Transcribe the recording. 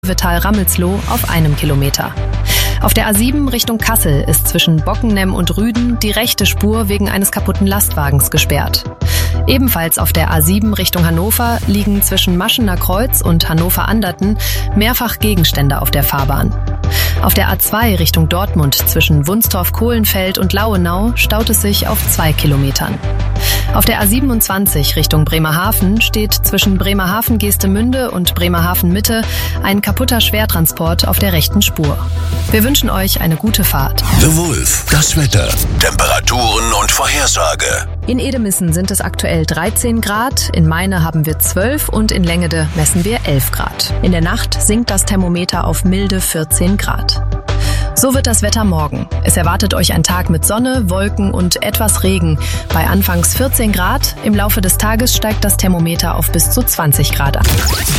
Wittal-Rammelsloh auf 1 Kilometer. Auf der A7 Richtung Kassel ist zwischen Bockennem und Rüden die rechte Spur wegen eines kaputten Lastwagens gesperrt. Ebenfalls auf der A7 Richtung Hannover liegen zwischen Maschener Kreuz und Hannover-Anderten mehrfach Gegenstände auf der Fahrbahn. Auf der A2 Richtung Dortmund zwischen Wunstorf-Kohlenfeld und Lauenau staut es sich auf 2 Kilometern. Auf der A27 Richtung Bremerhaven steht zwischen Bremerhaven-Geestemünde und Bremerhaven-Mitte ein kaputter Schwertransport auf der rechten Spur. Wir wünschen euch eine gute Fahrt. The Wolf, das Wetter, Temperaturen und Vorhersage. In Edemissen sind es aktuell 13 Grad, in Meine haben wir 12 und in Längede messen wir 11 Grad. In der Nacht sinkt das Thermometer auf milde 14 Grad. So wird das Wetter morgen. Es erwartet euch ein Tag mit Sonne, Wolken und etwas Regen. Bei anfangs 14 Grad, im Laufe des Tages steigt das Thermometer auf bis zu 20 Grad an.